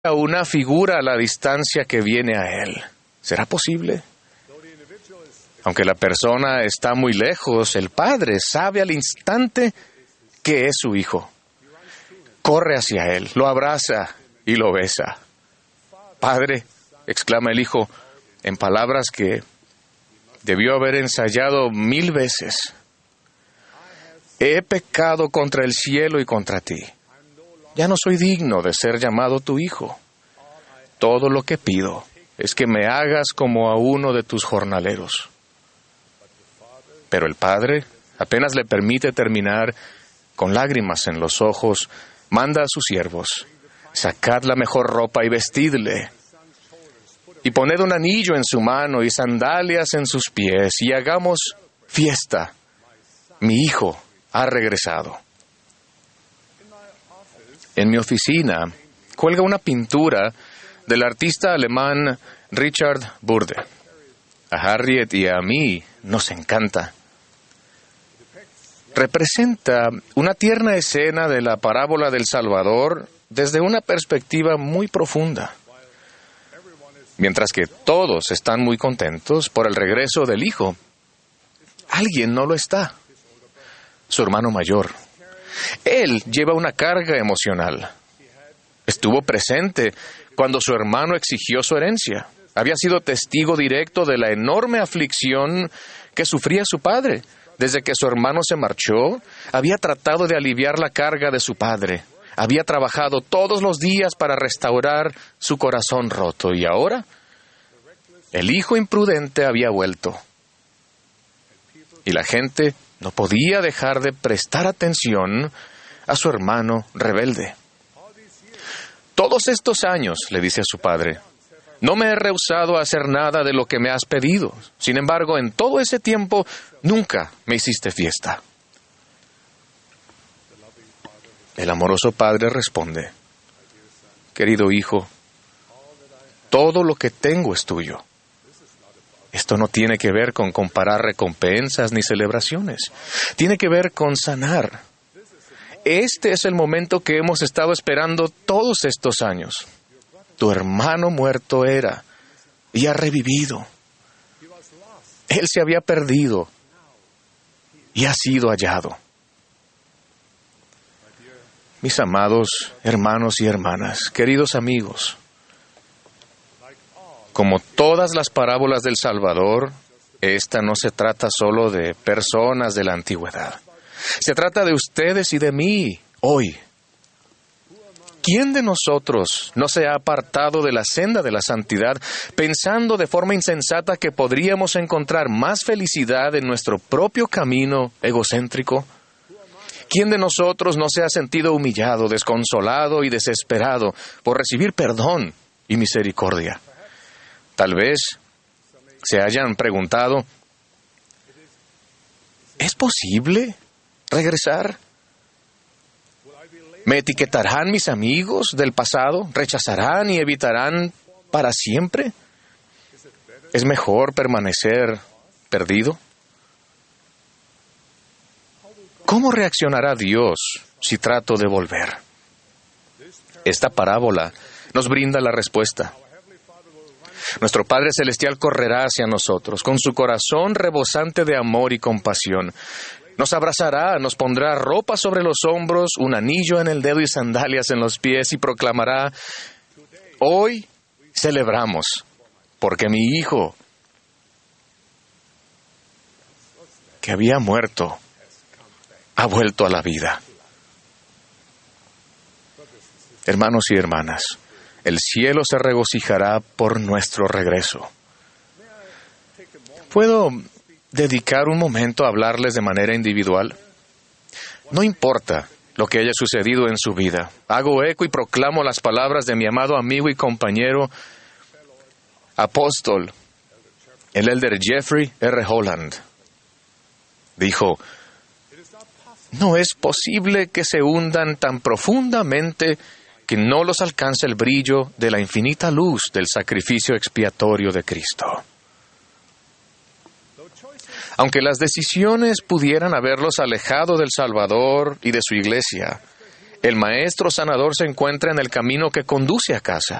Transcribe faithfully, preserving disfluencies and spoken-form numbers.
a una figura a la distancia que viene a él. ¿Será posible? Aunque la persona está muy lejos, el padre sabe al instante que es su hijo. Corre hacia él, lo abraza y lo besa. Padre, exclama el hijo, en palabras que debió haber ensayado mil veces. He pecado contra el cielo y contra ti. Ya no soy digno de ser llamado tu hijo. Todo lo que pido es que me hagas como a uno de tus jornaleros. Pero el padre apenas le permite terminar, con lágrimas en los ojos, manda a sus siervos, sacad la mejor ropa y vestidle, y poned un anillo en su mano y sandalias en sus pies, y hagamos fiesta. Mi hijo ha regresado. En mi oficina cuelga una pintura del artista alemán Richard Burde. A Harriet y a mí nos encanta. Representa una tierna escena de la parábola del Salvador desde una perspectiva muy profunda. Mientras que todos están muy contentos por el regreso del hijo, alguien no lo está. Su hermano mayor. Él lleva una carga emocional. Estuvo presente cuando su hermano exigió su herencia. Había sido testigo directo de la enorme aflicción que sufría su padre. Desde que su hermano se marchó, había tratado de aliviar la carga de su padre. Había trabajado todos los días para restaurar su corazón roto. Y ahora, el hijo imprudente había vuelto. Y la gente no podía dejar de prestar atención a su hermano rebelde. Todos estos años, le dice a su padre, no me he rehusado a hacer nada de lo que me has pedido. Sin embargo, en todo ese tiempo, nunca me hiciste fiesta. El amoroso padre responde, querido hijo, todo lo que tengo es tuyo. Esto no tiene que ver con comparar recompensas ni celebraciones. Tiene que ver con sanar. Este es el momento que hemos estado esperando todos estos años. Tu hermano muerto era y ha revivido. Él se había perdido y ha sido hallado. Mis amados hermanos y hermanas, queridos amigos, como todas las parábolas del Salvador, esta no se trata solo de personas de la antigüedad. Se trata de ustedes y de mí, hoy. ¿Quién de nosotros no se ha apartado de la senda de la santidad pensando de forma insensata que podríamos encontrar más felicidad en nuestro propio camino egocéntrico? ¿Quién de nosotros no se ha sentido humillado, desconsolado y desesperado por recibir perdón y misericordia? Tal vez se hayan preguntado, ¿es posible regresar? ¿Me etiquetarán mis amigos del pasado? ¿Rechazarán y evitarán para siempre? ¿Es mejor permanecer perdido? ¿Cómo reaccionará Dios si trato de volver? Esta parábola nos brinda la respuesta. Nuestro Padre Celestial correrá hacia nosotros con su corazón rebosante de amor y compasión. Nos abrazará, nos pondrá ropa sobre los hombros, un anillo en el dedo y sandalias en los pies y proclamará, hoy celebramos, porque mi hijo, que había muerto, ha vuelto a la vida. Hermanos y hermanas, el cielo se regocijará por nuestro regreso. ¿Puedo dedicar un momento a hablarles de manera individual? No importa lo que haya sucedido en su vida. Hago eco y proclamo las palabras de mi amado amigo y compañero apóstol, el elder Jeffrey R. Holland. Dijo, no es posible que se hundan tan profundamente que no los alcance el brillo de la infinita luz del sacrificio expiatorio de Cristo. Aunque las decisiones pudieran haberlos alejado del Salvador y de su iglesia, El maestro sanador se encuentra en el camino que conduce a casa.